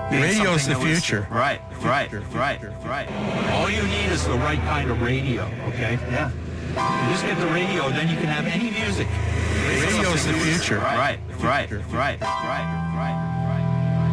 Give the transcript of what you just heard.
Radio's the future. Right. All you need is the right kind of radio, okay? Yeah. You just get the radio, then you can have any music. Radio's the future. Right.